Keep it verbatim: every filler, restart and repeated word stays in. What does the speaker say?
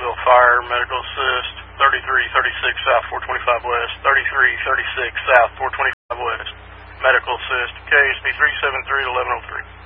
Roseville Fire, medical assist, thirty-three thirty-six South four twenty-five West, thirty-three thirty-six South four twenty-five West, medical assist, K S B three seven three eleven oh three.